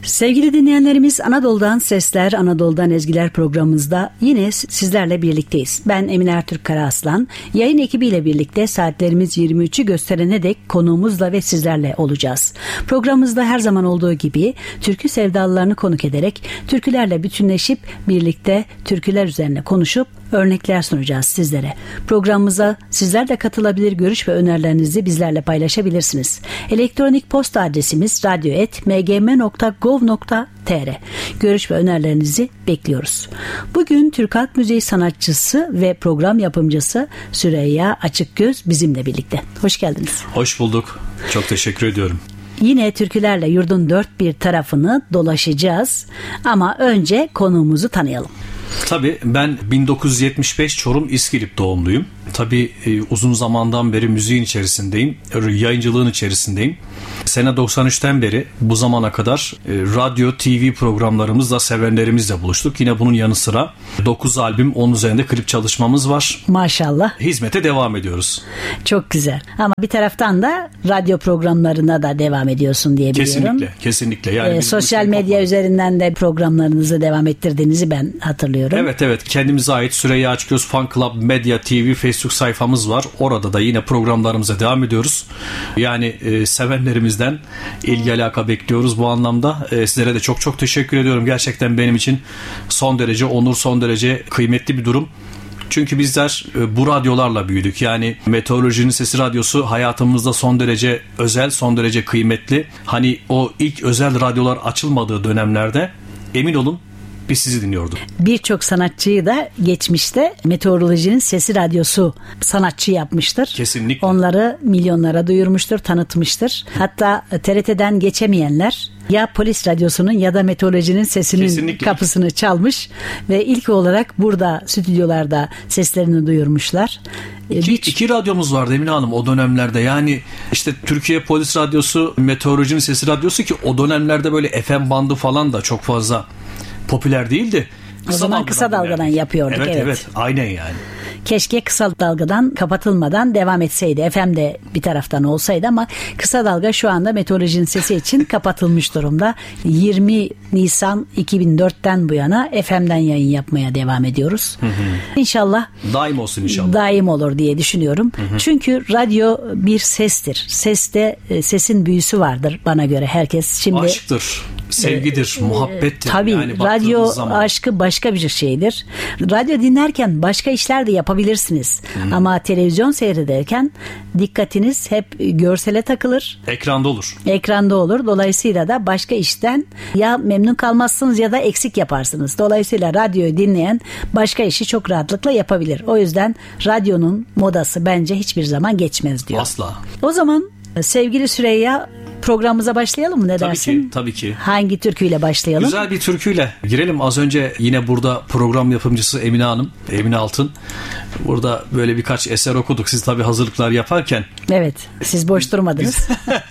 Sevgili dinleyenlerimiz, Anadolu'dan Sesler, Anadolu'dan Ezgiler programımızda yine sizlerle birlikteyiz. Ben Emine Ertürk Karaaslan. Yayın ekibiyle birlikte saatlerimiz 23'ü gösterene dek konuğumuzla ve sizlerle olacağız. Programımızda her zaman olduğu gibi türkü sevdalılarını konuk ederek türkülerle bütünleşip birlikte türküler üzerine konuşup örnekler sunacağız sizlere. Programımıza sizler de katılabilir, görüş ve önerilerinizi bizlerle paylaşabilirsiniz. Elektronik posta adresimiz radyo@mgm.gov.tr. Görüş ve önerilerinizi bekliyoruz. Bugün Türk Halk Müziği sanatçısı ve program yapımcısı Süreyya Açıkgöz bizimle birlikte. Hoş geldiniz. Hoş bulduk. Çok teşekkür ediyorum. Yine türkülerle yurdun dört bir tarafını dolaşacağız ama önce konuğumuzu tanıyalım. Tabii ben 1975 Çorum İskilip doğumluyum. Tabii uzun zamandan beri müziğin içerisindeyim, yayıncılığın içerisindeyim. Sene 93'ten beri bu zamana kadar radyo, TV programlarımızla, sevenlerimizle buluştuk. Yine bunun yanı sıra 9 albüm, 10 üzerinde klip çalışmamız var. Maşallah. Hizmete devam ediyoruz. Çok güzel. Ama bir taraftan da radyo programlarına da devam ediyorsun diye biliyorum. Kesinlikle. Yani sosyal medya üzerinden de programlarınızı devam ettirdiğinizi ben hatırlıyorum. Evet. Kendimize ait Süreyya Açıkgöz Fan Club, Medya TV, Facebook sayfamız var. Orada da yine programlarımıza devam ediyoruz. Yani sevenlerimizden ilgi alaka bekliyoruz bu anlamda. Sizlere de çok çok teşekkür ediyorum. Gerçekten benim için son derece onur, son derece kıymetli bir durum. Çünkü bizler bu radyolarla büyüdük. Yani Meteorolojinin Sesi Radyosu hayatımızda son derece özel, son derece kıymetli. Hani o ilk özel radyolar açılmadığı dönemlerde emin olun biz sizi dinliyorduk. Birçok sanatçıyı da geçmişte Meteorolojinin Sesi Radyosu sanatçı yapmıştır. Kesinlikle. Onları milyonlara duyurmuştur, tanıtmıştır. Hatta TRT'den geçemeyenler ya Polis Radyosu'nun ya da Meteorolojinin Sesi'nin Kesinlikle. kapısını çalmış ve ilk olarak burada stüdyolarda seslerini duyurmuşlar. İki radyomuz vardı Emine Hanım o dönemlerde. Yani işte Türkiye Polis Radyosu, Meteorolojinin Sesi Radyosu ki o dönemlerde böyle FM bandı falan da çok fazla popüler değildi. O zaman kısa dalgadan yapıyorduk. Evet, aynen yani. Keşke kısa dalgadan kapatılmadan devam etseydi. FM de bir taraftan olsaydı ama kısa dalga şu anda Meteorolojinin Sesi için kapatılmış durumda. 20 Nisan 2004'ten bu yana FM'den yayın yapmaya devam ediyoruz. İnşallah. Daim olsun inşallah. Daim olur diye düşünüyorum. Çünkü radyo bir sestir. Sesin büyüsü vardır bana göre. Herkes şimdi... Aşktır. Sevgidir, muhabbettir. Tabii yani radyo zaman. aşkı başka bir şeydir. Radyo dinlerken başka işler de yapabilirsiniz. Ama televizyon seyrederken dikkatiniz hep görsele takılır. Ekranda olur. Dolayısıyla da başka işten ya memnun kalmazsınız ya da eksik yaparsınız. Dolayısıyla radyoyu dinleyen başka işi çok rahatlıkla yapabilir. O yüzden radyonun modası bence hiçbir zaman geçmez diyor. Asla. O zaman sevgili Süreyya, programımıza başlayalım mı? Ne dersin? Tabii ki. Hangi türküyle başlayalım? Güzel bir türküyle girelim. Az önce yine burada program yapımcısı Emine Hanım, Emine Altın. Burada böyle birkaç eser okuduk. Siz tabii hazırlıklar yaparken. Evet. Siz boş durmadınız.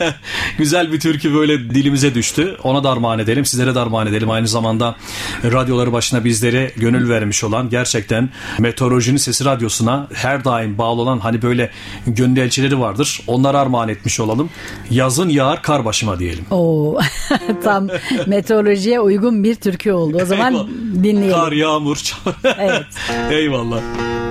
Güzel bir türkü böyle dilimize düştü. Ona da armağan edelim. Sizlere de armağan edelim. Aynı zamanda radyoları başına bizlere gönül vermiş olan, gerçekten Meteorolojinin Sesi Radyosu'na her daim bağlı olan hani böyle gönül elçileri vardır. Onlara armağan etmiş olalım. Yazın yağar kar başıma diyelim. Oo, tam meteorolojiye uygun bir türkü oldu. O zaman dinleyelim. Kar, yağmur. Evet. Eyvallah.